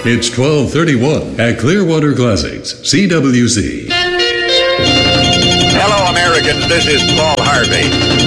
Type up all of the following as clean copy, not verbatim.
It's 12:31 at Clearwater Classics, CWC. Hello, Americans. This is Paul Harvey.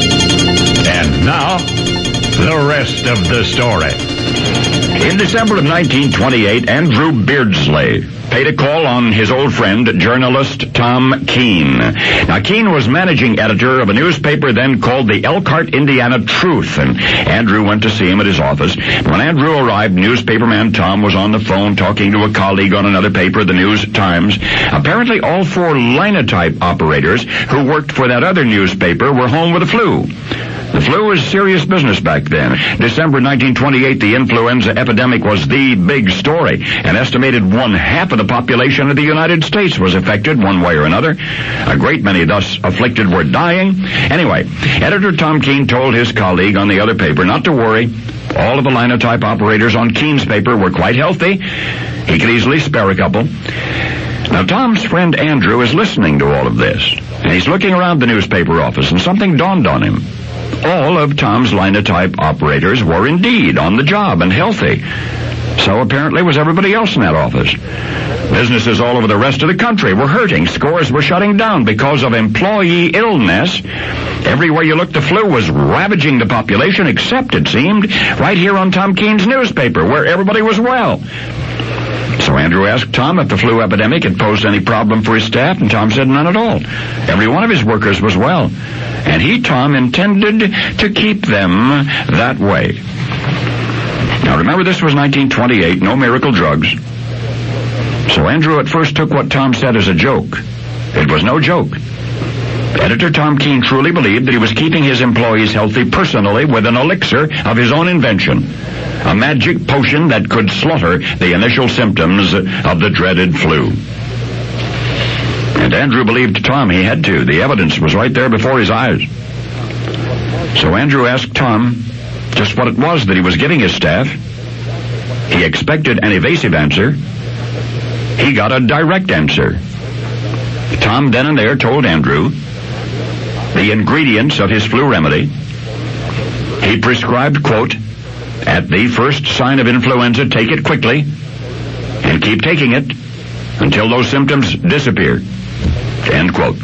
And now, the rest of the story. In December of 1928, Andrew Beardsley paid a call on his old friend, journalist Tom Keene. Now, Keene was managing editor of a newspaper then called the Elkhart, Indiana Truth, and Andrew went to see him at his office. When Andrew arrived, newspaperman Tom was on the phone talking to a colleague on another paper, the News Times. Apparently, all four linotype operators who worked for that other newspaper were home with the flu. The flu was serious business back then. December 1928, the influenza epidemic was the big story. An estimated 1/2 of the population of the United States was affected one way or another. A great many thus afflicted were dying. Anyway, editor Tom Keene told his colleague on the other paper not to worry. All of the linotype operators on Keene's paper were quite healthy. He could easily spare a couple. Now, Tom's friend Andrew is listening to all of this, and he's looking around the newspaper office, and something dawned on him. All of Tom's linotype operators were indeed on the job and healthy. So apparently was everybody else in that office. Businesses all over the rest of the country were hurting. Scores were shutting down because of employee illness. Everywhere you looked, the flu was ravaging the population, except, it seemed, right here on Tom Keene's newspaper, where everybody was well. So Andrew asked Tom if the flu epidemic had posed any problem for his staff, and Tom said none at all. Every one of his workers was well. And he, Tom, intended to keep them that way. Now remember, this was 1928, no miracle drugs. So Andrew at first took what Tom said as a joke. It was no joke. Editor Tom Keene truly believed that he was keeping his employees healthy personally with an elixir of his own invention. A magic potion that could slaughter the initial symptoms of the dreaded flu. And Andrew believed Tom he had to. The evidence was right there before his eyes. So Andrew asked Tom just what it was that he was giving his staff. He expected an evasive answer. He got a direct answer. Tom then and there told Andrew the ingredients of his flu remedy. He prescribed, quote, "At the first sign of influenza, take it quickly and keep taking it until those symptoms disappear." End quote.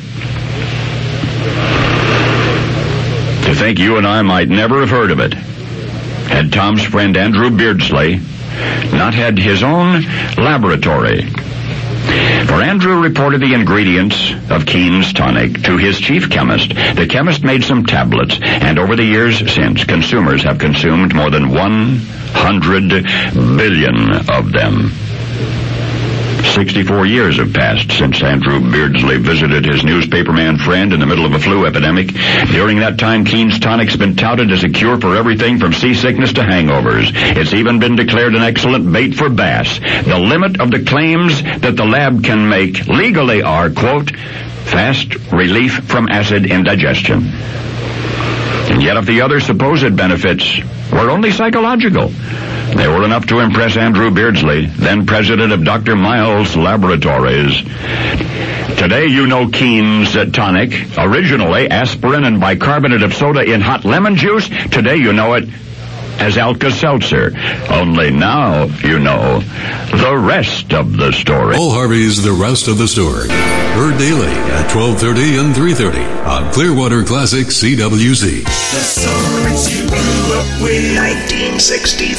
To think you and I might never have heard of it had Tom's friend Andrew Beardsley not had his own laboratory. For Andrew reported the ingredients of Keene's tonic to his chief chemist. The chemist made some tablets, and over the years since, consumers have consumed more than 100 billion of them. 64 years have passed since Andrew Beardsley visited his newspaperman friend in the middle of a flu epidemic. During that time, Keene's tonic's been touted as a cure for everything from seasickness to hangovers. It's even been declared an excellent bait for bass. The limit of the claims that the lab can make legally are, quote, fast relief from acid indigestion. And yet if the other supposed benefits were only psychological, they were enough to impress Andrew Beardsley, then president of Dr. Miles Laboratories. Today you know Keene's tonic, originally aspirin and bicarbonate of soda in hot lemon juice. Today you know it as Alka-Seltzer. Only now you know the rest of the story. Paul Harvey's The Rest of the Story. Heard daily at 12:30 and 3:30 on Clearwater Classic CWC. The songs you grew up with. 1963.